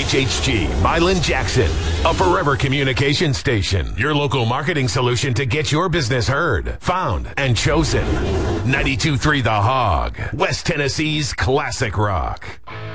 HHG Mylan Jackson, a forever communication station. Your local marketing solution to get your business heard, found, and chosen. 92.3 The Hog, West Tennessee's classic rock.